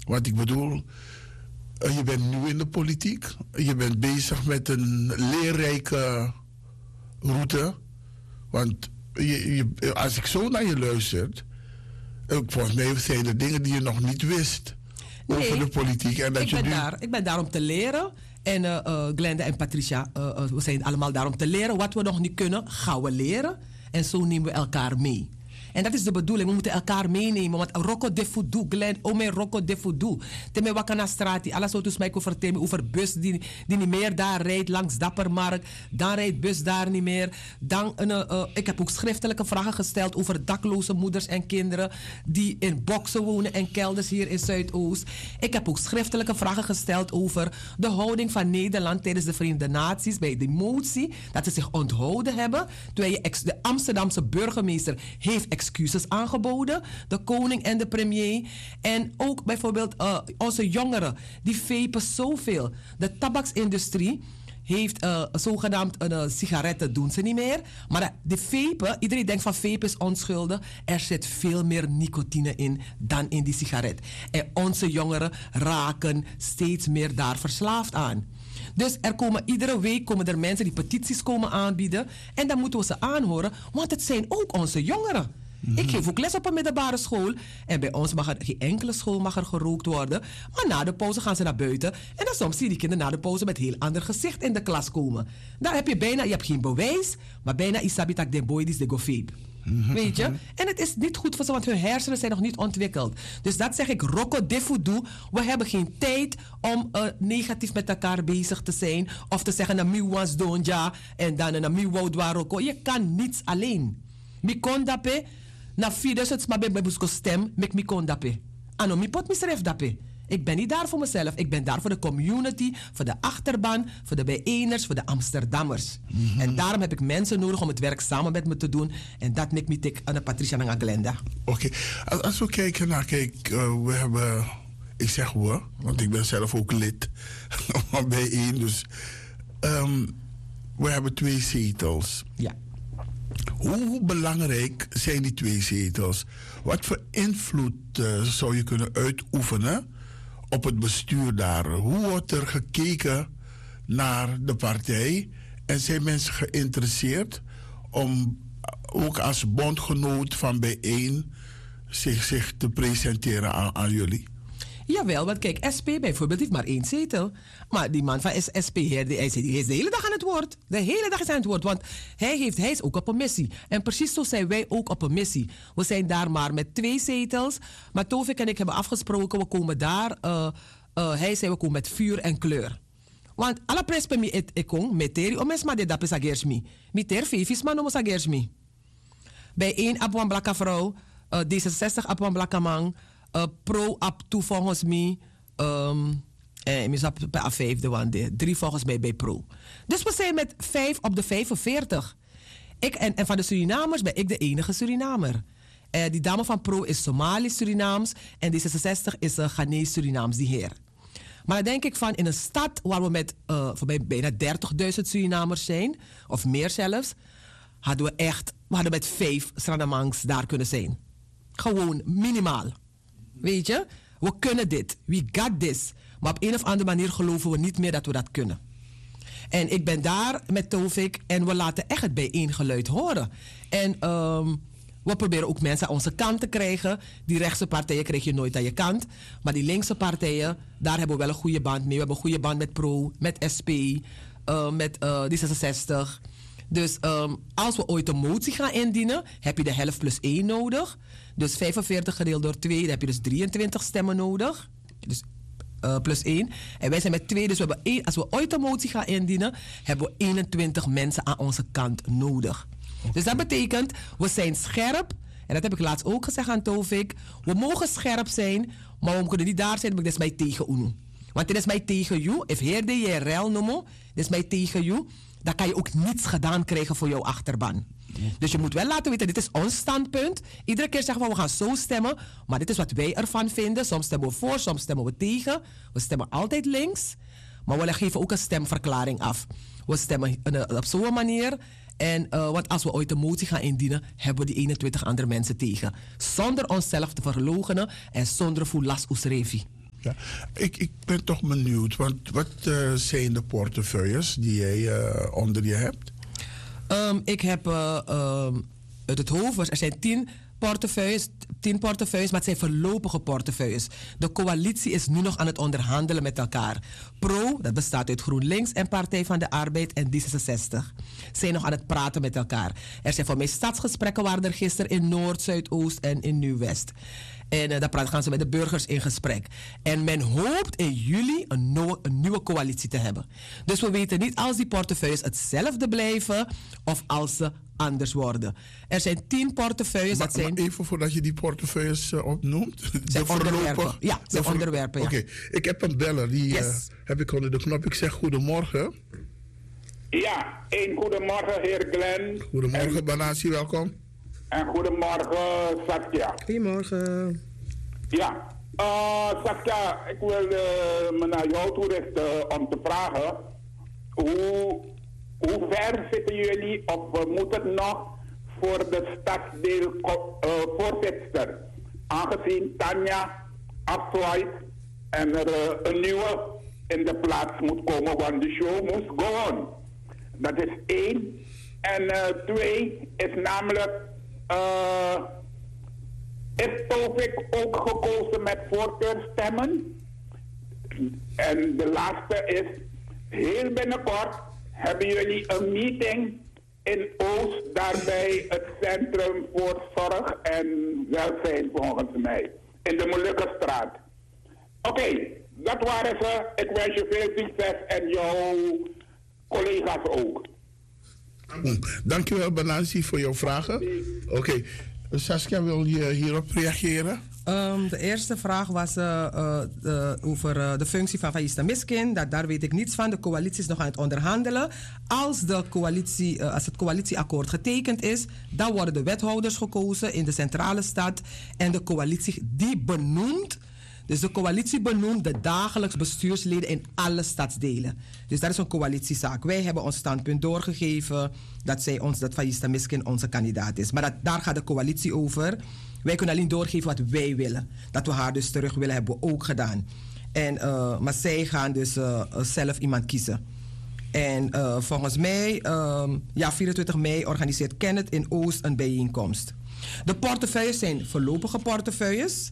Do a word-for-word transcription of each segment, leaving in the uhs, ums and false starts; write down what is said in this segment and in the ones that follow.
Want ik bedoel, uh, je bent nieuw in de politiek. Je bent bezig met een leerrijke route. Want je, je, als ik zo naar je luister, volgens mij zijn er dingen die je nog niet wist nee, over de politiek. En dat ik, je ben nu... daar, ik ben daar om te leren. En uh, uh, Glenda en Patricia, uh, uh, we zijn allemaal daar om te leren. Wat we nog niet kunnen, gaan we leren. En zo nemen we elkaar mee. En dat is de bedoeling. We moeten elkaar meenemen. Want Rocco de Fudu, Glen, ome Rocco de Fudu. Teme wakana strati. Alles wat mij over vertellen over bus die, die niet meer daar rijdt langs Dappermarkt. Dan rijdt bus daar niet meer. Dan, uh, uh, ik heb ook schriftelijke vragen gesteld over dakloze moeders en kinderen die in boksen wonen en kelders hier in Zuidoost. Ik heb ook schriftelijke vragen gesteld over de houding van Nederland tijdens de Verenigde Naties bij de motie dat ze zich onthouden hebben. Terwijl je ex, de Amsterdamse burgemeester heeft excuses aangeboden, de koning en de premier. En ook bijvoorbeeld uh, onze jongeren, die vapen zoveel. De tabaksindustrie heeft uh, zogenaamd uh, sigaretten, doen ze niet meer. Maar de, de vapen, iedereen denkt van vapen is onschuldig. Er zit veel meer nicotine in dan in die sigaret. En onze jongeren raken steeds meer daar verslaafd aan. Dus er komen iedere week komen er mensen die petities komen aanbieden. En dan moeten we ze aanhoren, want het zijn ook onze jongeren. Mm-hmm. Ik geef ook les op een middelbare school. En bij ons mag er geen enkele school mag er gerookt worden. Maar na de pauze gaan ze naar buiten. En dan soms zie je die kinderen na de pauze met een heel ander gezicht in de klas komen. Daar heb je bijna, je hebt geen bewijs, maar bijna isabitak de boy die de gofabe. Mm-hmm. Weet je? En het is niet goed voor ze, want hun hersenen zijn nog niet ontwikkeld. Dus dat zeg ik, Rocco de Fudu. We hebben geen tijd om uh, negatief met elkaar bezig te zijn. Of te zeggen, na mi was donja en dan na mi wou dwa Rocco. Je kan niets alleen. Mi kon dape. Na fides het maar bij busko stem, mek mi kon dape. Ano mi pot misref dape. Ik ben niet daar voor mezelf. Ik ben daar voor de community, voor de achterban, voor de bijeeners, voor de Amsterdammers. Mm-hmm. En daarom heb ik mensen nodig om het werk samen met me te doen. En dat nek mi tik aan de Patricia en aan Glenda. Oké, okay. als, als we kijken naar, kijk, uh, we hebben, ik zeg we, want ik ben zelf ook lid van bijeen. Dus um, we hebben twee zetels. Ja. Hoe belangrijk zijn die twee zetels? Wat voor invloed uh, zou je kunnen uitoefenen op het bestuur daar? Hoe wordt er gekeken naar de partij? En zijn mensen geïnteresseerd om ook als bondgenoot van bijeen zich, zich te presenteren aan, aan jullie? Jawel, want kijk, S P bijvoorbeeld heeft maar één zetel. Maar die man van S P, hij, hij is de hele dag aan het woord. De hele dag is hij aan het woord, want hij, heeft, hij is ook op een missie. En precies zo zijn wij ook op een missie. We zijn daar maar met twee zetels. Maar Tovik en ik hebben afgesproken, we komen daar. Uh, uh, hij zei, we komen met vuur en kleur. Want alle pres per mi et ekong, meteri, o mes ma de dapes agersmi. Miter fefis man omos agersmi. Bij één Apuan Blakka vrouw, uh, D zesenzestig Apuan Blakka man. Uh, pro up toe volgens mij. Um, en mis op bij A vijf de one, drie volgens mij bij pro. Dus we zijn met vijf op de vijfenveertig. Ik, en, en van de Surinamers ben ik de enige Surinamer. Uh, die dame van pro is Somalisch-Surinaams. En die zesenzestig is uh, Ghanese-Surinaams, die heer. Maar dan denk ik van in een stad waar we met uh, voorbij bijna dertigduizend Surinamers zijn. Of meer zelfs. Hadden we echt, we hadden met vijf Sranamangs daar kunnen zijn. Gewoon minimaal. Weet je, we kunnen dit. We got this. Maar op een of andere manier geloven we niet meer dat we dat kunnen. En ik ben daar met Tovik en we laten echt het bijeengeluid horen. En um, we proberen ook mensen aan onze kant te krijgen. Die rechtse partijen krijg je nooit aan je kant. Maar die linkse partijen, daar hebben we wel een goede band mee. We hebben een goede band met Pro, met S P, uh, met uh, D zesenzestig. Dus um, als we ooit een motie gaan indienen, heb je de helft plus één nodig. Dus vijfenveertig gedeeld door twee, dan heb je dus drieëntwintig stemmen nodig. Dus uh, plus één. En wij zijn met twee, dus we hebben één, als we ooit een motie gaan indienen, hebben we eenentwintig mensen aan onze kant nodig. Okay. Dus dat betekent, we zijn scherp. En dat heb ik laatst ook gezegd aan Tovik. We mogen scherp zijn, maar we kunnen niet daar zijn, maar dat is mij tegen UNO. Want dit is mij tegen jou. If heer de je rel noemen, dit is mij tegen jou. Dan kan je ook niets gedaan krijgen voor jouw achterban. Ja. Dus je moet wel laten weten, dit is ons standpunt. Iedere keer zeggen we, we gaan zo stemmen. Maar dit is wat wij ervan vinden. Soms stemmen we voor, soms stemmen we tegen. We stemmen altijd links. Maar we geven ook een stemverklaring af. We stemmen op zo'n manier. En, uh, want als we ooit een motie gaan indienen, hebben we die eenentwintig andere mensen tegen. Zonder onszelf te verloochenen en zonder fulas usrevi. Ja. Ik, ik ben toch benieuwd, want wat uh, zijn de portefeuilles die jij uh, onder je hebt? Um, ik heb uh, um, uit het hoofd, er zijn tien portefeuilles, tien portefeuilles, maar het zijn voorlopige portefeuilles. De coalitie is nu nog aan het onderhandelen met elkaar. Pro, dat bestaat uit GroenLinks en Partij van de Arbeid en D zesenzestig, zijn nog aan het praten met elkaar. Er zijn voor mij stadsgesprekken waren er gisteren in Noord, Zuidoost en in Nieuw-West. En uh, daar gaan ze met de burgers in gesprek. En men hoopt in juli een, no- een nieuwe coalitie te hebben. Dus we weten niet als die portefeuilles hetzelfde blijven of als ze anders worden. Er zijn tien portefeuilles. Maar, dat zijn... maar even voordat je die portefeuilles uh, opnoemt. Zijn onderwerpen. Ja, zijn ver... onderwerpen. Ja. Oké, okay. Ik heb een beller. Die yes. uh, heb ik onder de knop. Ik zeg goedemorgen. Ja, een goedemorgen heer Glenn. Goedemorgen en... Banasi, welkom. En goedemorgen Saskia. Goedemorgen. Ja, uh, Saskia, ik wil uh, me naar jou toe richten om te vragen. Hoe, hoe ver zitten jullie of uh, moet het nog voor de stadsdeel uh, voorzitter? Aangezien Tanja afzwaait en er uh, een nieuwe in de plaats moet komen, want de show moest go on. Dat is één. En uh, twee is namelijk... Uh, is Tovik ook gekozen met voorkeurstemmen? En de laatste is, heel binnenkort hebben jullie een meeting in Oost, daarbij het Centrum voor Zorg en Welzijn volgens mij, in de Molukkenstraat. Oké, okay, dat waren ze. Ik wens je veel succes en jouw collega's ook. Dankjewel Banasi voor jouw vragen. Oké. Okay. Saskia, wil je hierop reageren? Um, de eerste vraag was uh, uh, de, over uh, de functie van Faïsta Miskin. Dat, daar weet ik niets van. De coalitie is nog aan het onderhandelen. Als, de coalitie, uh, als het coalitieakkoord getekend is, dan worden de wethouders gekozen in de centrale stad. En de coalitie die benoemt, dus de coalitie benoemt de dagelijks bestuursleden in alle stadsdelen. Dus dat is een coalitiezaak. Wij hebben ons standpunt doorgegeven dat zij ons, dat Faïsta Miskin onze kandidaat is. Maar dat, daar gaat de coalitie over. Wij kunnen alleen doorgeven wat wij willen. Dat we haar dus terug willen, hebben we ook gedaan. En, uh, maar zij gaan dus uh, zelf iemand kiezen. En uh, volgens mij, uh, ja, vierentwintig mei organiseert Kenneth in Oost een bijeenkomst. De portefeuilles zijn voorlopige portefeuilles.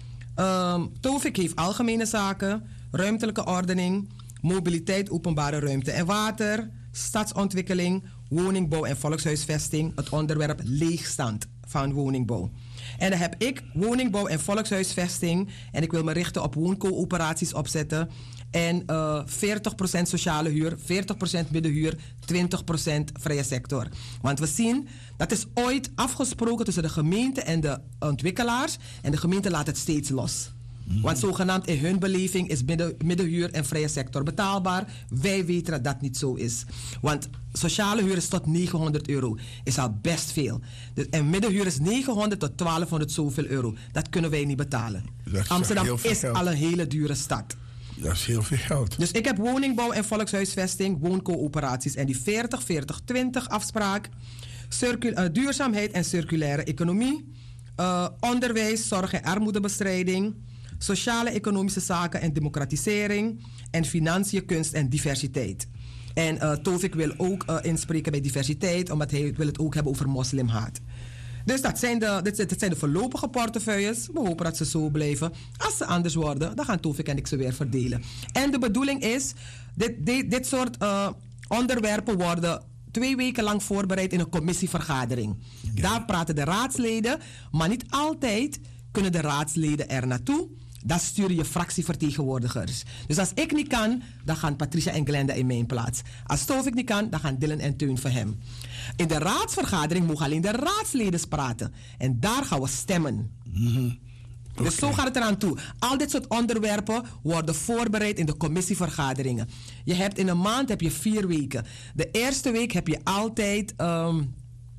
Um, Tovik heeft algemene zaken, ruimtelijke ordening, mobiliteit, openbare ruimte en water, stadsontwikkeling, woningbouw en volkshuisvesting, het onderwerp leegstand van woningbouw. En dan heb ik woningbouw en volkshuisvesting en ik wil me richten op wooncoöperaties opzetten en uh, veertig procent sociale huur, veertig procent middenhuur, twintig procent vrije sector. Want we zien, dat is ooit afgesproken tussen de gemeente en de ontwikkelaars en de gemeente laat het steeds los. Mm-hmm. Want zogenaamd in hun beleving is midden, middenhuur en vrije sector betaalbaar. Wij weten dat dat niet zo is. Want sociale huur is tot negenhonderd euro. Is al best veel. Dus, en middenhuur is negenhonderd tot twaalfhonderd zoveel euro. Dat kunnen wij niet betalen. Amsterdam is geld. Al een hele dure stad. Dat is heel veel geld. Dus ik heb woningbouw en volkshuisvesting, wooncoöperaties en die veertig veertig twintig afspraak. Circul- uh, duurzaamheid en circulaire economie. Uh, onderwijs, zorg en armoedebestrijding. Sociale economische zaken en democratisering. En financiën, kunst en diversiteit. En uh, Tovik wil ook uh, inspreken bij diversiteit, omdat hij wil het ook hebben over moslimhaat. Dus dat zijn, de, dit, dit zijn de voorlopige portefeuilles. We hopen dat ze zo blijven. Als ze anders worden, dan gaan Tovik en ik ze weer verdelen. En de bedoeling is, dit, dit, dit soort uh, onderwerpen worden twee weken lang voorbereid in een commissievergadering. Ja. Daar praten de raadsleden, maar niet altijd kunnen de raadsleden er naartoe. Dan stuur je fractievertegenwoordigers. Dus als ik niet kan, dan gaan Patricia en Glenda in mijn plaats. Als Tovik niet kan, dan gaan Dylan en Teun voor hem. In de raadsvergadering mogen alleen de raadsleden praten. En daar gaan we stemmen. Mm-hmm. Okay. Dus zo gaat het eraan toe. Al dit soort onderwerpen worden voorbereid in de commissievergaderingen. Je hebt in een maand heb je vier weken. De eerste week heb je altijd... Um,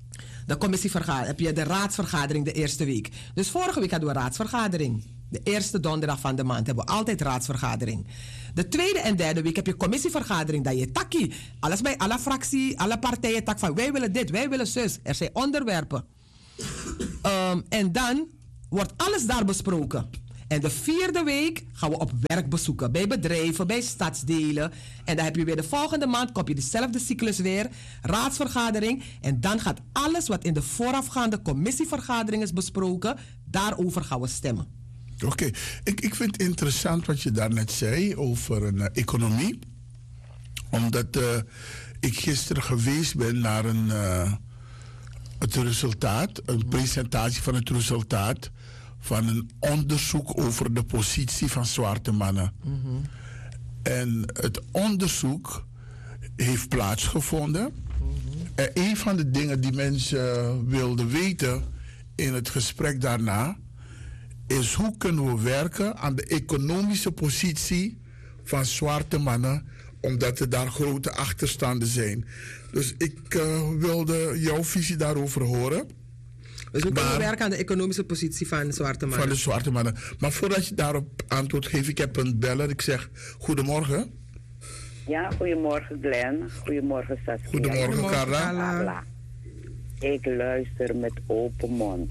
de commissievergadering, heb je de raadsvergadering de eerste week. Dus vorige week hadden we raadsvergadering. De eerste donderdag van de maand hebben we altijd raadsvergadering. De tweede en derde week heb je commissievergadering. Dat je takkie. Alles bij alle fractie, alle partijen tak van wij willen dit, wij willen zus. Er zijn onderwerpen. Um, en dan wordt alles daar besproken. En de vierde week gaan we op werk bezoeken. Bij bedrijven, bij stadsdelen. En dan heb je weer de volgende maand, kom je dezelfde cyclus weer. Raadsvergadering. En dan gaat alles wat in de voorafgaande commissievergadering is besproken, daarover gaan we stemmen. Oké, okay. ik, ik vind het interessant wat je daarnet zei over een uh, economie. Omdat uh, ik gisteren geweest ben naar een, uh, het resultaat, een presentatie van het resultaat van een onderzoek over de positie van zwarte mannen. Mm-hmm. En het onderzoek heeft plaatsgevonden. Mm-hmm. En een van de dingen die mensen wilden weten in het gesprek daarna is hoe kunnen we werken aan de economische positie van zwarte mannen, omdat er daar grote achterstanden zijn. Dus ik uh, wilde jouw visie daarover horen. Dus hoe kunnen we werken aan de economische positie van zwarte mannen? Van de zwarte mannen. Maar voordat je daarop antwoord geeft, ik heb een beller. Ik zeg goedemorgen. Ja, goedemorgen Glenn. Goedemorgen Saskia. Goedemorgen, goedemorgen Carla. Carla. Ik luister met open mond.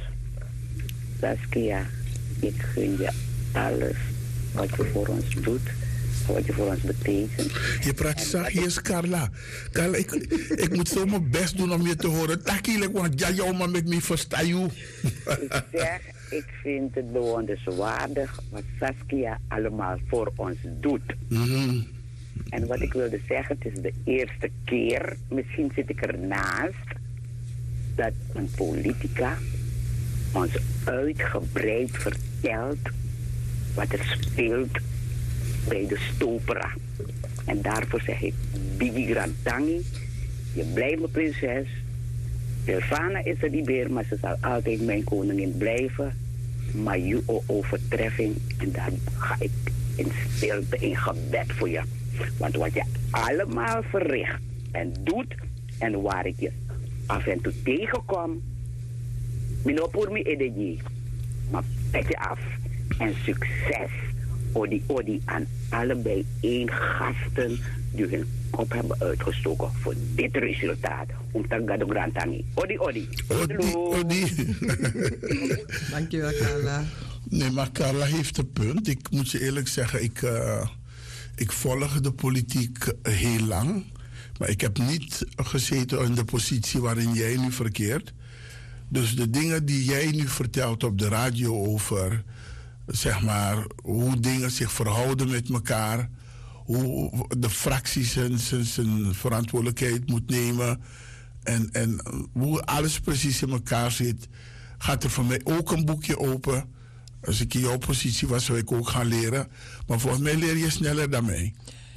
Saskia, ik gun je alles wat je voor ons doet. Wat je voor ons betekent. Je praat zachtjes, Carla. Carla, ik, ik moet zo mijn best doen om je te horen. Takkie, want ja, jou maar met me verstaan je. Ik zeg, ik vind het bewonderenswaardig wat Saskia allemaal voor ons doet. Mm-hmm. En wat ik wilde zeggen, het is de eerste keer, misschien zit ik ernaast, dat een politica ons uitgebreid vertelt wat er speelt bij de Stopera. En daarvoor zeg ik, Bigi Grantangi, je blijft mijn prinses. Silvana is er niet meer, maar ze zal altijd mijn koningin blijven. Maar je overtreffing, en daar ga ik in stilte, in gebed voor je. Want wat je allemaal verricht en doet, en waar ik je af en toe tegenkom, minopoor me edegi, maar pet je af en succes. Odi, odi aan allebei één gasten die hun kop hebben uitgestoken voor dit resultaat. Om te gaan door Grantani. Odi, odi. Odi, odi. Dankjewel, Carla. Nee, maar Carla heeft een punt. Ik moet je eerlijk zeggen, ik, uh, ik volg de politiek heel lang. Maar ik heb niet gezeten in de positie waarin jij nu verkeert. Dus de dingen die jij nu vertelt op de radio over, zeg maar, hoe dingen zich verhouden met elkaar, hoe de fracties zijn, zijn, zijn verantwoordelijkheid moet nemen en, en hoe alles precies in elkaar zit, gaat er voor mij ook een boekje open. Als ik in jouw positie was, zou ik ook gaan leren. Maar volgens mij leer je sneller dan mij.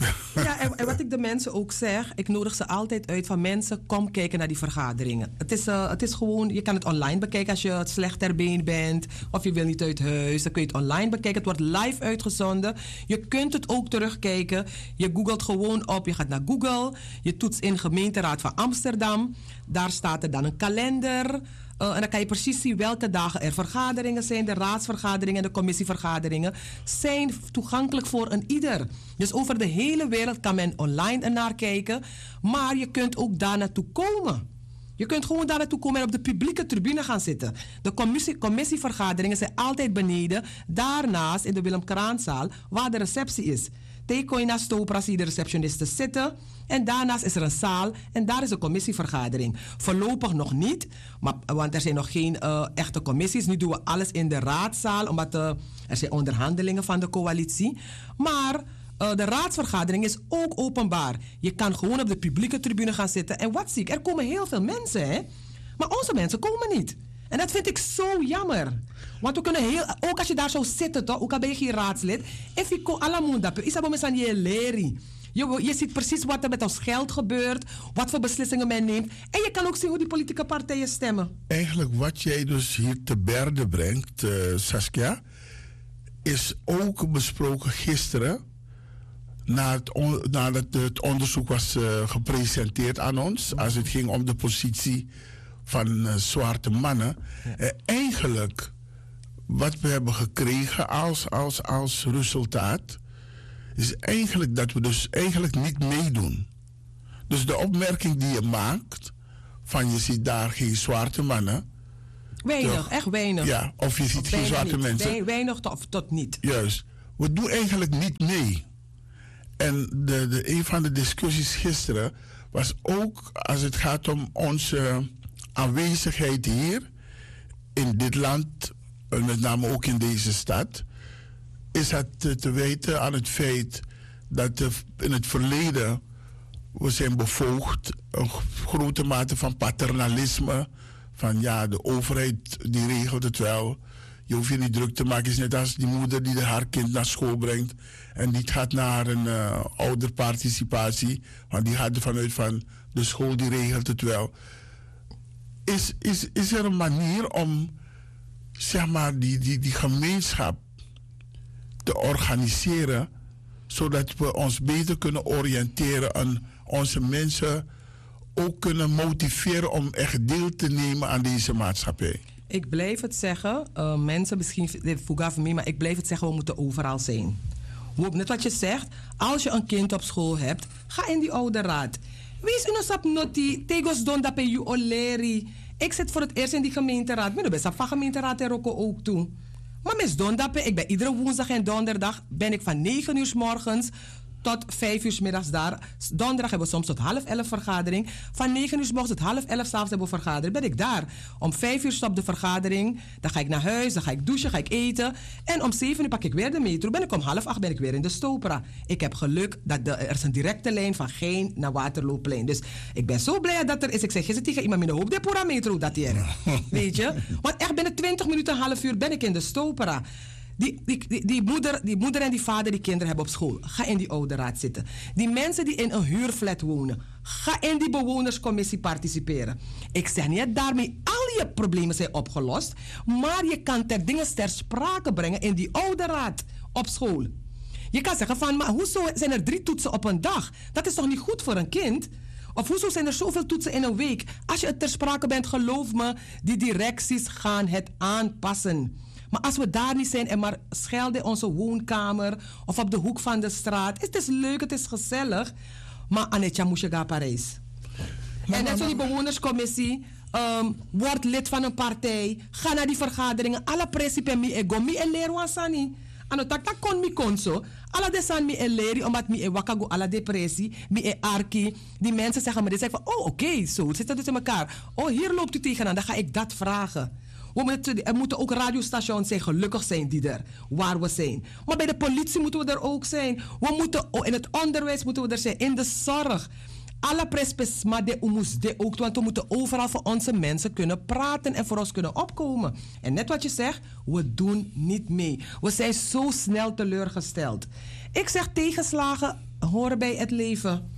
Ja, en, en wat ik de mensen ook zeg, ik nodig ze altijd uit van mensen, kom kijken naar die vergaderingen. Het is, uh, het is gewoon, je kan het online bekijken als je slecht ter been bent of je wil niet uit huis, dan kun je het online bekijken. Het wordt live uitgezonden. Je kunt het ook terugkijken. Je googelt gewoon op, je gaat naar Google, je toetst in gemeenteraad van Amsterdam. Daar staat er dan een kalender. Uh, en dan kan je precies zien welke dagen er vergaderingen zijn. De raadsvergaderingen en de commissievergaderingen zijn toegankelijk voor een ieder. Dus over de hele wereld kan men online ernaar kijken. Maar je kunt ook daar naartoe komen. Je kunt gewoon daar naartoe komen en op de publieke tribune gaan zitten. De commissie, commissievergaderingen zijn altijd beneden. Daarnaast in de Willem Kraanzaal, waar de receptie is. Tekoina Stopra zie de receptionisten zitten. En daarnaast is er een zaal en daar is een commissievergadering. Voorlopig nog niet, maar, want er zijn nog geen uh, echte commissies. Nu doen we alles in de raadzaal, omdat uh, er zijn onderhandelingen van de coalitie. Maar uh, de raadsvergadering is ook openbaar. Je kan gewoon op de publieke tribune gaan zitten. En wat zie ik? Er komen heel veel mensen, hè? Maar onze mensen komen niet. En dat vind ik zo jammer. Want we kunnen heel, ook als je daar zou zitten, toch? Ook al ben je geen raadslid. Efiko alamunda, isabo mesan je leri. Je, je ziet precies wat er met ons geld gebeurt, wat voor beslissingen men neemt. En je kan ook zien hoe die politieke partijen stemmen. Eigenlijk wat jij dus hier te berde brengt, uh, Saskia, is ook besproken gisteren, na het on, nadat het onderzoek was uh, gepresenteerd aan ons, als het ging om de positie van uh, zwarte mannen. Ja. Uh, eigenlijk, wat we hebben gekregen als, als, als resultaat, is eigenlijk dat we dus eigenlijk niet meedoen. Dus de opmerking die je maakt, van je ziet daar geen zwarte mannen, Weinig, toch? echt weinig. Ja, of je ziet Of geen bijna zwarte niet. mensen. Wei- Weinig tot, tot niet. Juist. We doen eigenlijk niet mee. En de, de, een van de discussies gisteren was ook als het gaat om onze aanwezigheid hier in dit land, en met name ook in deze stad, is het te, te wijten aan het feit dat de, in het verleden we zijn bevoogd, een grote mate van paternalisme, van ja, de overheid die regelt het wel. Je hoeft je niet druk te maken. Het is net als die moeder die haar kind naar school brengt en niet gaat naar een uh, ouderparticipatie, want die gaat ervan uit van de school die regelt het wel. Is, is, is er een manier om, zeg maar, die, die, die gemeenschap te organiseren, zodat we ons beter kunnen oriënteren en onze mensen ook kunnen motiveren om echt deel te nemen aan deze maatschappij? Ik blijf het zeggen, uh, mensen misschien vroegen van mij, maar ik blijf het zeggen, we moeten overal zijn. Hoe, net wat je zegt, als je een kind op school hebt, ga in die ouderraad. Wees in ons op noti, tegos don dat je oleri. Ik zit voor het eerst in die gemeenteraad. Ik ben best van gemeenteraad en ook toe. Maar mis don dat ik ben iedere woensdag en donderdag ben ik van negen uur 's morgens tot vijf uur 's middags daar. Donderdag hebben we soms tot half elf vergadering. Van negen uur 's morgens tot half elf 's avonds hebben we vergadering. Ben ik daar. Om vijf uur stopt de vergadering. Dan ga ik naar huis, dan ga ik douchen, ga ik eten. En om zeven uur pak ik weer de metro. Ben ik om half acht ben ik weer in de Stopera. Ik heb geluk dat de, er is een directe lijn van Geen naar Waterlooplein. Dus ik ben zo blij dat er is. Ik zeg gisteren tegen iemand in de hoop de Pura metro dat hier. Weet je? Want echt binnen twintig minuten, een half uur ben ik in de Stopera. Die, die, die, die, moeder, die moeder en die vader die kinderen hebben op school. Ga in die ouderraad zitten. Die mensen die in een huurflat wonen. Ga in die bewonerscommissie participeren. Ik zeg niet dat daarmee al je problemen zijn opgelost. Maar je kan ter dingen ter sprake brengen in die ouderraad op school. Je kan zeggen van, maar hoezo zijn er drie toetsen op een dag? Dat is toch niet goed voor een kind? Of hoezo zijn er zoveel toetsen in een week? Als je het ter sprake bent, geloof me, die directies gaan het aanpassen. Maar als we daar niet zijn en maar schelden in onze woonkamer of op de hoek van de straat. Het is leuk, het is gezellig. Maar Anetja moest je gaan Parijs. En net zo die bewonerscommissie. Um, word lid van een partij. Ga naar die vergaderingen. Alle principe mi ego. Mi e leer wansani. Ano tak tak kon mi kon zo. Alla de san mi e leri. Omdat mi e wakago alla depressie. Mi e arki. Die mensen zeggen me dit. Zeggen van, oh oké, okay, zo. Het zit dat dus in elkaar. Oh, hier loopt u tegenaan. Dan ga ik dat vragen. We moeten, er moeten ook radiostations zijn, gelukkig zijn die er, waar we zijn. Maar bij de politie moeten we er ook zijn. We moeten, in het onderwijs moeten we er zijn, in de zorg. Alle prespes, maar de umus de ook, want we moeten overal voor onze mensen kunnen praten en voor ons kunnen opkomen. En net wat je zegt, we doen niet mee. We zijn zo snel teleurgesteld. Ik zeg, tegenslagen horen bij het leven.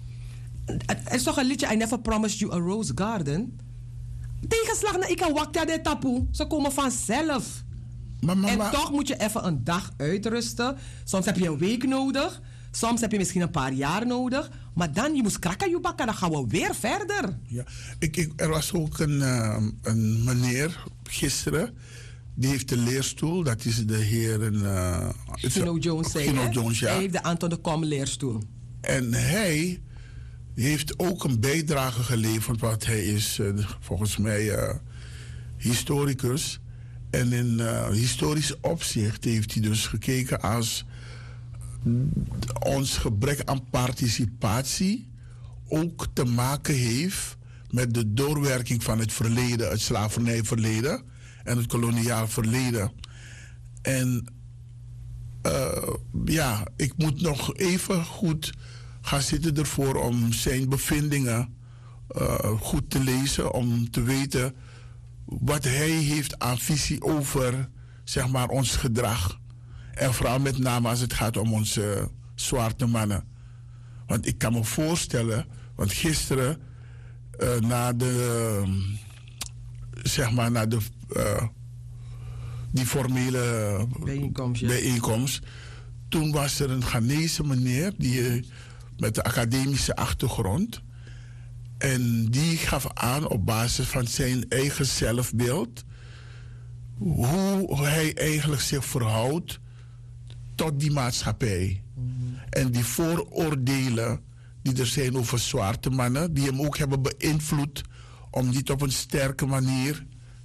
Er is toch een liedje, I never promised you a rose garden. Tegenslag naar ik kan wakta de tapoe. Ze komen vanzelf. Maar, maar, en maar, toch moet je even een dag uitrusten. Soms heb je een week nodig. Soms heb je misschien een paar jaar nodig. Maar dan, je moet krakken je bakken. Dan gaan we weer verder. Ja, ik, ik, er was ook een, uh, een meneer gisteren. Die heeft de leerstoel. Dat is de heer... Uh, Gino Jones zei, Gino Jones, ja. Hij heeft de Anton de Kom leerstoel. En hij heeft ook een bijdrage geleverd, want hij is uh, volgens mij uh, historicus. En in uh, historisch opzicht heeft hij dus gekeken als ons gebrek aan participatie ook te maken heeft met de doorwerking van het verleden, het slavernijverleden en het koloniaal verleden. En uh, ja, ik moet nog even goed gaan zitten ervoor om zijn bevindingen uh, goed te lezen, om te weten wat hij heeft aan visie over, zeg maar, ons gedrag. En vooral met name als het gaat om onze uh, zwarte mannen. Want ik kan me voorstellen, want gisteren uh, na de, uh, zeg maar, na de, uh, die formele bijeenkomst, ja. bijeenkomst, toen was er een Ghanese meneer die uh, met de academische achtergrond. En die gaf aan op basis van zijn eigen zelfbeeld hoe hij eigenlijk zich verhoudt tot die maatschappij. Mm-hmm. En die vooroordelen die er zijn over zwarte mannen, die hem ook hebben beïnvloed om niet op een sterke manier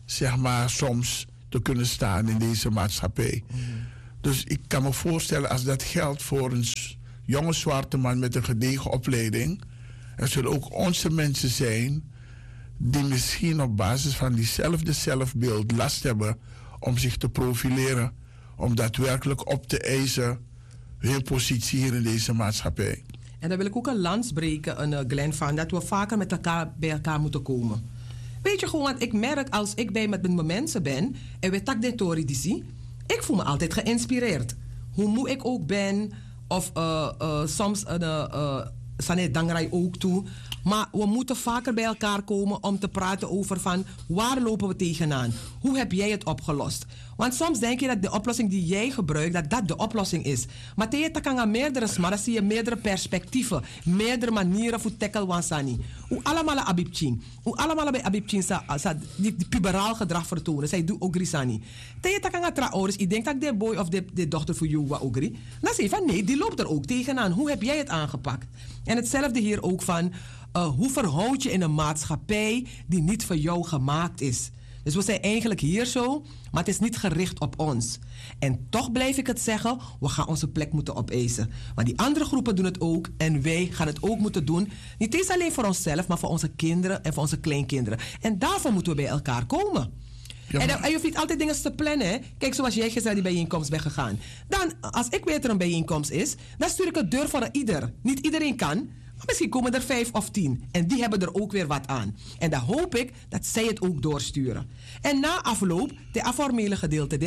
zeg maar, soms te kunnen staan in deze maatschappij. Mm-hmm. Dus ik kan me voorstellen, als dat geldt voor een jonge zwarte man met een gedegen opleiding, er zullen ook onze mensen zijn die misschien op basis van diezelfde zelfbeeld last hebben om zich te profileren, om daadwerkelijk op te eisen hun positie hier in deze maatschappij. En dan wil ik ook een lans breken, uh, Glenn, van dat we vaker met elkaar bij elkaar moeten komen. Weet je gewoon, want ik merk als ik bij met mijn mensen ben en we tak de tori die zie, ik voel me altijd geïnspireerd. Hoe moe ik ook ben, of uh, uh, soms een uh, uh, Sané Dangrai ook toe. Maar we moeten vaker bij elkaar komen om te praten over van waar lopen we tegenaan? Hoe heb jij het opgelost? Want soms denk je dat de oplossing die jij gebruikt, dat dat de oplossing is. Maar tegen kan gaan meerdere smaken, zie je meerdere perspectieven, meerdere manieren voor tackle wansani. Hoe allemaal abibchin, hoe allemaal bij abibchin sa, sa die, die puberaal gedrag vertonen. Zij doen ook grisani. Tegen kan gaan trouwens, ik denk dat de boy of de, de dochter voor jou was ook gri. Dan zeg je van nee, die loopt er ook tegenaan. Hoe heb jij het aangepakt? En hetzelfde hier ook van uh, hoe verhoud je in een maatschappij die niet voor jou gemaakt is? Dus we zijn eigenlijk hier zo, maar het is niet gericht op ons. En toch blijf ik het zeggen, we gaan onze plek moeten opeisen. Want die andere groepen doen het ook en wij gaan het ook moeten doen. Niet eens alleen voor onszelf, maar voor onze kinderen en voor onze kleinkinderen. En daarvoor moeten we bij elkaar komen. Ja, en, en je hoeft niet altijd dingen te plannen. Hè? Kijk, zoals jij gisteren die bijeenkomst bent gegaan. Dan, als ik weet dat er een bijeenkomst is, dan stuur ik het deur voor ieder. Niet iedereen kan. Maar misschien komen er vijf of tien. En die hebben er ook weer wat aan. En dan hoop ik dat zij het ook doorsturen. En na afloop, de informele gedeelte,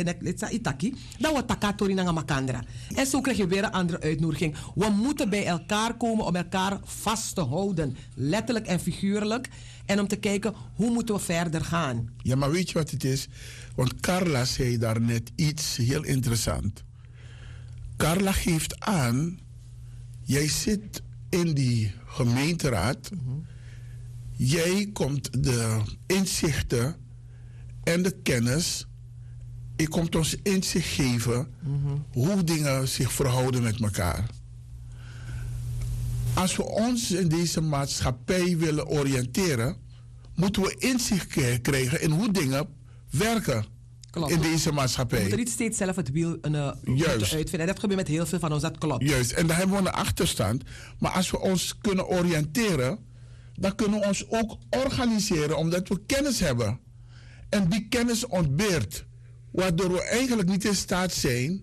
dan wordt takatori naar makandra. En zo krijg je weer een andere uitnodiging. We moeten bij elkaar komen om elkaar vast te houden. Letterlijk en figuurlijk. En om te kijken, hoe moeten we verder gaan? Ja, maar weet je wat het is? Want Carla zei daar net iets heel interessant. Carla geeft aan, jij zit in die gemeenteraad. Mm-hmm. Jij komt de inzichten en de kennis. Je komt ons inzicht geven, mm-hmm, hoe dingen zich verhouden met elkaar. Als we ons in deze maatschappij willen oriënteren, moeten we inzicht krijgen in hoe dingen werken. Klopt. In deze maatschappij. We moeten niet steeds zelf het wiel uh, uitvinden. Dat gebeurt met heel veel van ons, dat klopt. Juist, en daar hebben we een achterstand. Maar als we ons kunnen oriënteren, dan kunnen we ons ook organiseren, omdat we kennis hebben. En die kennis ontbeert, waardoor we eigenlijk niet in staat zijn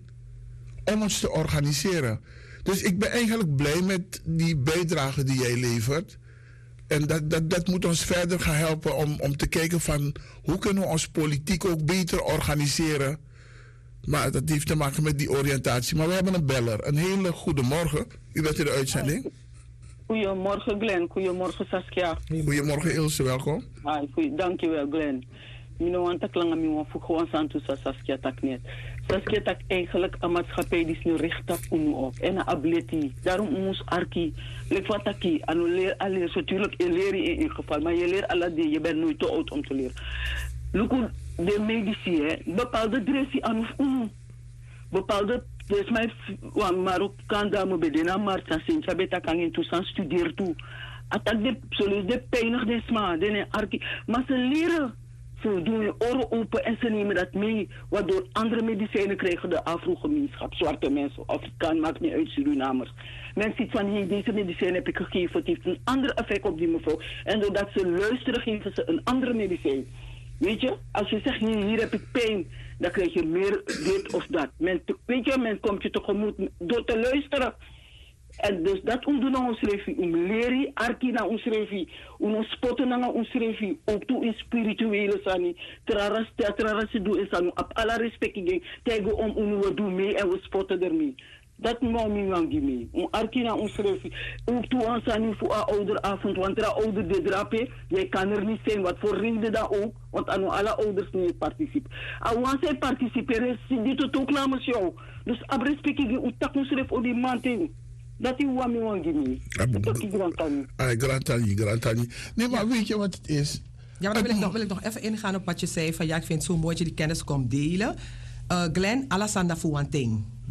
om ons te organiseren. Dus ik ben eigenlijk blij met die bijdrage die jij levert. En dat, dat, dat moet ons verder gaan helpen om, om te kijken van hoe kunnen we ons politiek ook beter organiseren. Maar dat heeft te maken met die oriëntatie. Maar we hebben een beller. Een hele goede morgen. U bent in de uitzending. Goedemorgen Glenn. Goedemorgen Saskia. Goedemorgen Ilse, welkom. Hi, goeie, dankjewel Glenn. Ik want ik lang aan mij voor gewoon aan toe Saskia tak net. Saskia tak eigenlijk een maatschappij die is nu richt op en een ableti. Daarom moest Arki, lek wat taki, en we leren alles natuurlijk je leert in ieder geval, maar je leert alle die, je bent nooit te oud om te leren. Look de medici, hè, bepaalde dressie aan of um, bepaalde, dus mij, maar ook kan daar me bedena, maar dan zijn ze beter kan in toestand studeren toe. Attack de, zoals de pijnig de sma, de Arki, maar ze leren. Ze doen je oren open en ze nemen dat mee, waardoor andere medicijnen krijgen de Afro-gemeenschap, zwarte mensen, Afrikaan, maakt niet uit, Surinamers. Men ziet van, hier, deze medicijn heb ik gegeven, het heeft een ander effect op die mevrouw. En doordat ze luisteren, geven ze een andere medicijn. Weet je, als je zegt, hier, hier heb ik pijn, dan krijg je meer dit of dat. Men, weet je, men komt je tegemoet door te luisteren. En dus dat doen we ons revi, om leren, arki na ons revi, om ons spotten na ons revi, ook toe in spirituele sani, traras, traras doen in sani, op alle respecting, tegen om om we doen mee en we spotten ermee. Dat moet we wangi mee. Om arki na ons revi, ook toe aan sani voor een ouderavond, want er ouder de drape, jij kan er niet zijn, wat voor reden dan ook, want aan alle ouders niet participeren. En als zij participeren, is dit ook namens jou. Dus op respecting, om tak ons revi op die man tegen. Dat is wat we willen. Dat is Grantani. Ah, Grantani, Grantani. Nee, maar weet je wat het is? Ja, maar dan wil ik, nog, wil ik nog even ingaan op wat je zei. Van ja, ik vind het zo mooi dat je die kennis komt delen. Uh, Glenn, Alassanda Fouanting.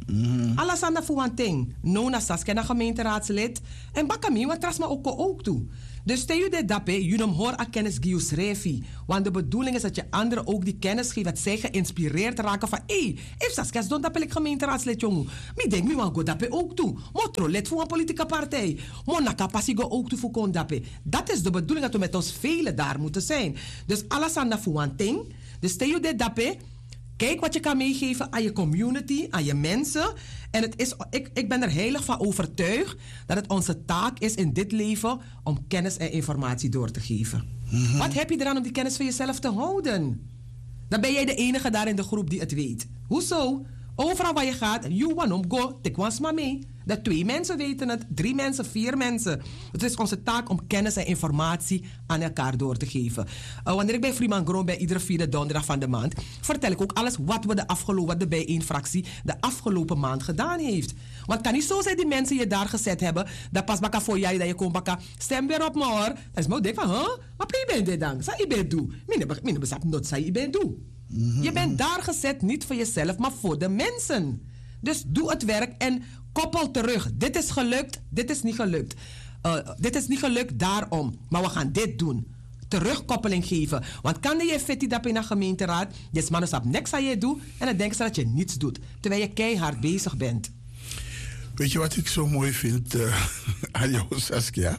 Mm. Alasanda fuwanting. Nona Saskia na gemeenteraadslid. En bakami wat trasma ook ook toe. Dus stel je dit dape, je noemt hoor a kennis gius refi. Want de bedoeling is dat je anderen ook die kennis geeft, dat zij geïnspireerd raken van, hé, hey, if Saskia's don dape ik gemeenteraadslid jongen. Mi denk mi wan go dape ook toe. Motro lid voor een politieke partij. Monaka passie go ook toe voor kon dape. Dat is de bedoeling dat we met ons velen daar moeten zijn. Dus alles aan de fuwanting. Dus stel je dit dape. Kijk wat je kan meegeven aan je community, aan je mensen. En het is, ik, ik ben er heilig van overtuigd dat het onze taak is in dit leven om kennis en informatie door te geven. Mm-hmm. Wat heb je eraan om die kennis van jezelf te houden? Dan ben jij de enige daar in de groep die het weet. Hoezo? Overal waar je gaat, you want go, tik ons maar mee. Dat twee mensen weten het, drie mensen, vier mensen. Het is onze taak om kennis en informatie aan elkaar door te geven. Uh, wanneer ik bij Freeman Groen ben, iedere vierde donderdag van de maand, vertel ik ook alles wat we de afgelopen, wat de bijeenfractie de afgelopen maand gedaan heeft. Want het kan niet zo zijn die mensen je daar gezet hebben, dat pas baka voor jij, dat je komt baka, stem weer op me hoor. Dat is me ook denk van, huh? Wat ben je dit dan? Sa je bent doen? Mine besap not sa je bent doen. Mm-hmm. Je bent daar gezet niet voor jezelf, maar voor de mensen. Dus doe het werk en koppel terug. Dit is gelukt, dit is niet gelukt. Uh, dit is niet gelukt, daarom. Maar we gaan dit doen. Terugkoppeling geven. Want kan je fetti dat in de gemeenteraad, je man op niks aan je doet en dan denken ze dat je niets doet. Terwijl je keihard bezig bent. Weet je wat ik zo mooi vind uh, aan jou, Saskia?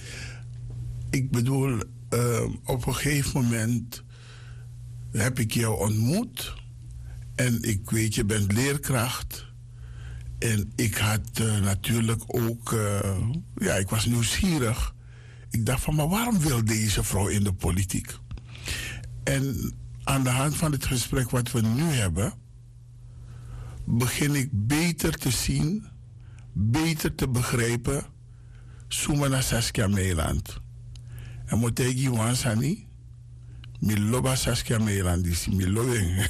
Ik bedoel, uh, op een gegeven moment heb ik jou ontmoet. En ik weet, je bent leerkracht. En ik had uh, natuurlijk ook, uh, ja, ik was nieuwsgierig. Ik dacht van, maar waarom wil deze vrouw in de politiek? En aan de hand van het gesprek wat we nu hebben, begin ik beter te zien, beter te begrijpen, Sumana Saskia Meiland. En moet ik je wansani? Miloba Saskia Meiland, die Milobeng.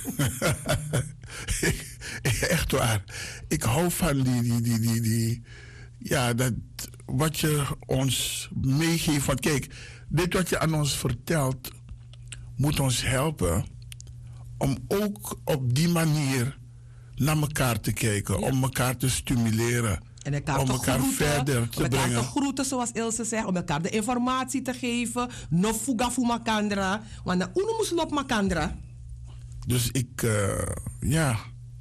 Echt waar. Ik hou van die, die, die, die, die, ja, dat, wat je ons meegeeft. Want kijk, dit wat je aan ons vertelt, moet ons helpen om ook op die manier naar elkaar te kijken, ja. Om elkaar te stimuleren. En elkaar om te elkaar groeten, verder te om elkaar brengen. te groeten, zoals Ilse zegt, om elkaar de informatie te geven. No fuga fu makandra, want na uno moest lop makandra. Dus ik, uh, ja,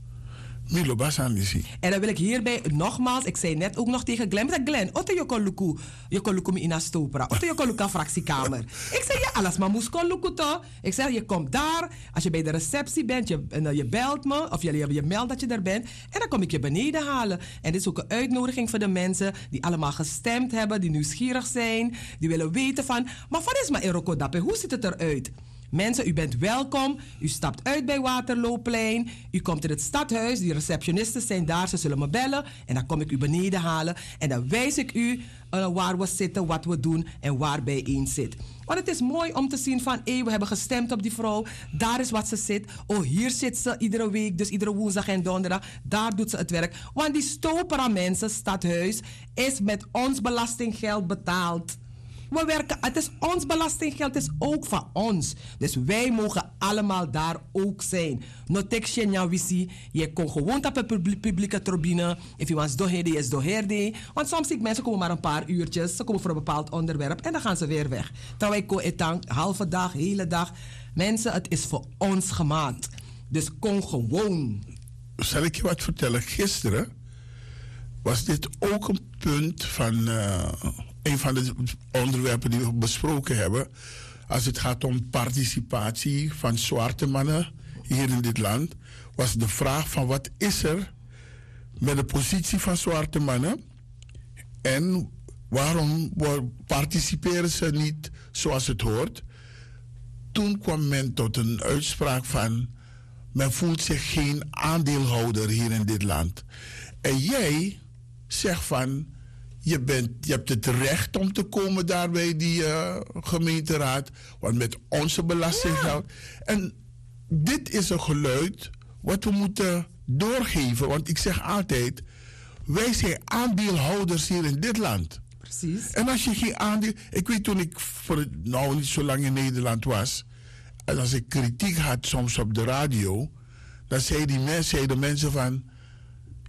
Milo Basanisi. En dan wil ik hierbij nogmaals, ik zei net ook nog tegen Glenn, ik zei Glenn, otte je kon luku, je kon luku me in a stopera, otte je kon luku fractiekamer. Ik zei ja, alles maar moest kon luku toch. Ik zeg je komt daar, als je bij de receptie bent, je, uh, je belt me of je, je, je meldt dat je er bent en dan kom ik je beneden halen. En dit is ook een uitnodiging voor de mensen die allemaal gestemd hebben, die nieuwsgierig zijn, die willen weten van, maar wat is maar Erokodape, hoe ziet het eruit? Mensen, u bent welkom. U stapt uit bij Waterlooplein. U komt in het stadhuis. Die receptionisten zijn daar. Ze zullen me bellen. En dan kom ik u beneden halen. En dan wijs ik u uh, waar we zitten, wat we doen en waar bijeen zit. Want het is mooi om te zien van, hé, we hebben gestemd op die vrouw. Daar is wat ze zit. Oh, hier zit ze iedere week. Dus iedere woensdag en donderdag. Daar doet ze het werk. Want die Stopera mensen, stadhuis, is met ons belastinggeld betaald. We werken, het is ons belastinggeld, het is ook van ons. Dus wij mogen allemaal daar ook zijn. Notek je wisi, je kon gewoon op een publieke tribune. If je wants doherde, is doherde. Want soms zie ik mensen komen maar een paar uurtjes. Ze komen voor een bepaald onderwerp en dan gaan ze weer weg. Terwijl ik ko etang, halve dag, hele dag. Mensen, het is voor ons gemaakt. Dus kom gewoon. Zal ik je wat vertellen? Gisteren was dit ook een punt van Uh... een van de onderwerpen die we besproken hebben, als het gaat om participatie van zwarte mannen hier in dit land, was de vraag van wat is er met de positie van zwarte mannen en waarom participeren ze niet zoals het hoort. Toen kwam men tot een uitspraak van, men voelt zich geen aandeelhouder hier in dit land. En jij zegt van, Je, bent, je hebt het recht om te komen daar bij die uh, gemeenteraad. Want met onze belastinggeld. Ja. En dit is een geluid wat we moeten doorgeven. Want ik zeg altijd, wij zijn aandeelhouders hier in dit land. Precies. En als je geen aandeel... Ik weet toen ik voor, nou niet zo lang in Nederland was. En als ik kritiek had soms op de radio. Dan zeiden die mensen, zeiden mensen van...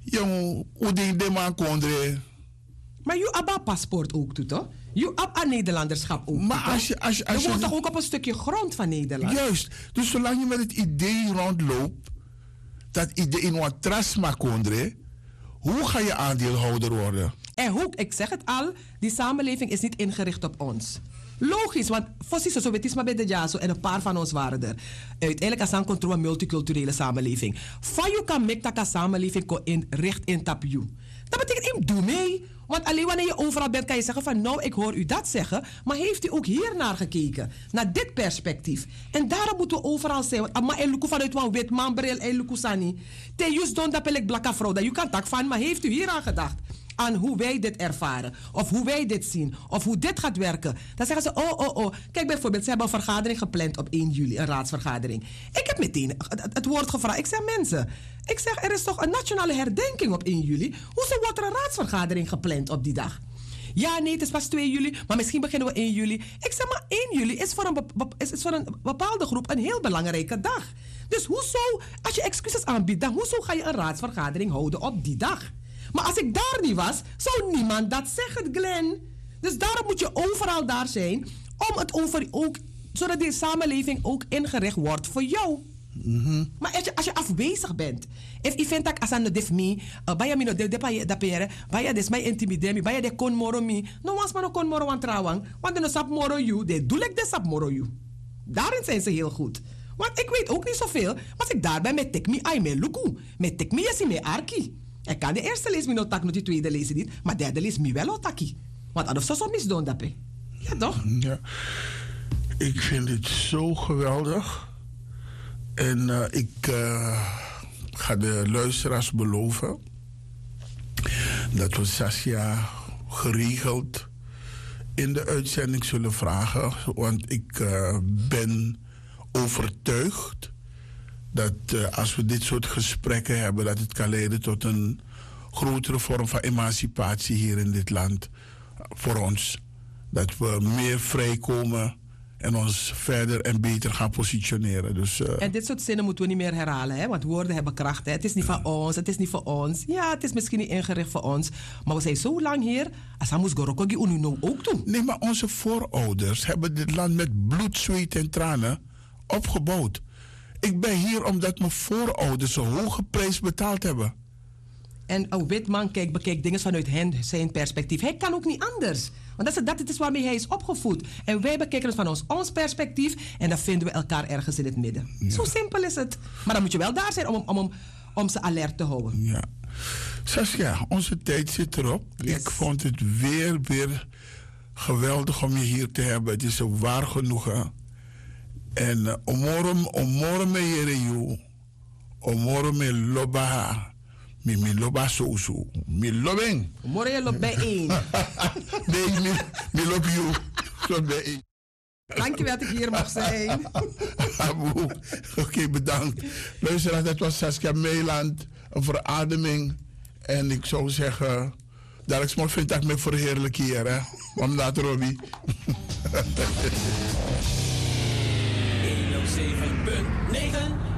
Jong, hoe denk je man kondre? Maar je hebt paspoort ook, toe, toch? Je hebt aan Nederlanderschap ook. Maar als je, als je, als je woont je, toch ook op een stukje grond van Nederland? Juist. Dus zolang je met het idee rondloopt dat iedereen wat trust mag kondre, hoe ga je aandeelhouder worden? En hoe, ik zeg het al, die samenleving is niet ingericht op ons. Logisch, want voor zo weet maar bij de Jaso en een paar van ons waren er. Uiteindelijk is het een multiculturele samenleving. Van je kan make dat een samenleving in recht in tapju. Dat betekent, ik doe mee. Want alleen wanneer je overal bent, kan je zeggen van nou, ik hoor u dat zeggen. Maar heeft u ook hier naar gekeken? Naar dit perspectief. En daarom moeten we overal zijn. Want amma eluku vanuit een wit man, bril eluku sani. Te jus don dat pelek blakka vrouw. Dat je kan tak van, maar heeft u hier aan gedacht? Aan hoe wij dit ervaren. Of hoe wij dit zien. Of hoe dit gaat werken. Dan zeggen ze, oh, oh, oh. Kijk bijvoorbeeld, ze hebben een vergadering gepland op één juli. Een raadsvergadering. Ik heb meteen het, het woord gevraagd. Ik zeg, mensen. Ik zeg, er is toch een nationale herdenking op één juli. Hoezo wordt er een raadsvergadering gepland op die dag? Ja, nee, het is pas twee juli. Maar misschien beginnen we één juli. Ik zeg, maar één juli is voor een, bep- is, is voor een bepaalde groep een heel belangrijke dag. Dus hoezo, als je excuses aanbiedt, dan hoezo ga je een raadsvergadering houden op die dag? Maar als ik daar niet was, zou niemand dat zeggen, Glenn. Dus daarom moet je overal daar zijn, om het over ook, zodat die samenleving ook ingericht wordt voor jou. Mm-hmm. Maar als je, als je afwezig bent, if je vindt dat als aan de def me, bij je de de de pere, bij je des mij intimideer me, bij je de kon moro me, no was maar no kon moro aan trouwen, want de no sap moro you, de doe ik de sap moro you. Daarin zijn ze heel goed. Want ik weet ook niet zoveel, maar als ik daar ben met tek me ai me luku, met tek me is me arki. Ik kan de eerste lees me no tak, no die tweede lees niet, maar de derde lees me wel otaki. Want anders zou zo misdoen dat pe. Ja toch? Ja. Ik vind het zo geweldig. En uh, ik uh, ga de luisteraars beloven dat we Saskia geregeld in de uitzending zullen vragen. Want ik uh, ben overtuigd dat uh, als we dit soort gesprekken hebben, dat het kan leiden tot een grotere vorm van emancipatie hier in dit land voor ons. Dat we meer vrijkomen en ons verder en beter gaan positioneren. Dus, uh, en dit soort zinnen moeten we niet meer herhalen, hè? Want woorden hebben kracht. Hè? Het is niet van ons, het is niet voor ons. Ja, het is misschien niet ingericht voor ons. Maar we zijn zo lang hier, als we moeten gorokogi ununo ook doen. Nee, maar onze voorouders hebben dit land met bloed, zweet en tranen opgebouwd. Ik ben hier omdat mijn voorouders een hoge prijs betaald hebben. En een wit man kijkt, bekijkt dingen vanuit hen, zijn perspectief. Hij kan ook niet anders. Want dat is, dat is waarmee hij is opgevoed. En wij bekijken het van ons, ons perspectief. En dan vinden we elkaar ergens in het midden. Ja. Zo simpel is het. Maar dan moet je wel daar zijn om, om, om, om ze alert te houden. Ja. Saskia, onze tijd zit erop. Yes. Ik vond het weer, weer geweldig om je hier te hebben. Het is een waar genoegen. En uh, omorum, omorum me yereyu. Omorum me lobaha. Mi mi loba soso. Mi lobeng. Morgen je loopt bij één. Nee, mi, mi loop you. Zo bij één. Dankjewel dat ik hier mag zijn. Oké, okay, bedankt. Luisteraars, dat was Saskia Meiland. Een verademing. En ik zou zeggen, dat ik smot vind dat ik me verheerlijk hier, hè. Omdat Robbie. honderdzeven punt negen